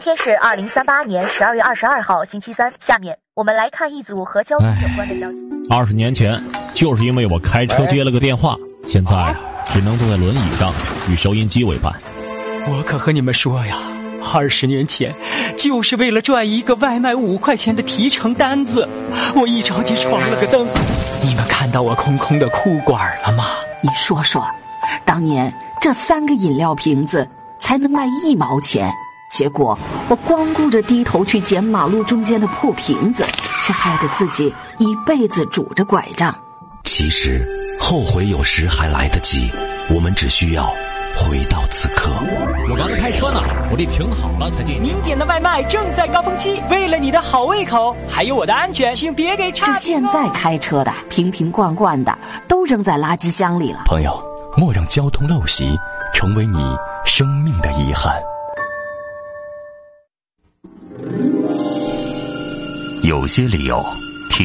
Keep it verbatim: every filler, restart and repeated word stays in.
天是二零三八年十二月二十二号星期三，下面我们来看一组和交通有关的消息。 二十年前，就是因为我开车接了个电话，现在啊，只能坐在轮椅上与收音机为伴。 我可和你们说呀，二十年前，就是为了赚一个外卖五块钱的提成单子，我一着急闯了个灯。你们看到我空空的裤管了吗？ 你说说，当年这三个饮料瓶子才能卖一毛钱，结果我光顾着低头去捡马路中间的破瓶子，却害得自己一辈子拄着拐杖。 其实后悔有时还来得及，我们只需要回到此刻。 我刚才开车呢，我得停好了才进。 您点的外卖正在高峰期，为了你的好胃口，还有我的安全，请别给差评哦。 这现在开车的瓶瓶罐罐的都扔在垃圾箱里了。 朋友，莫让交通陋习成为你生命的遗憾。有些理由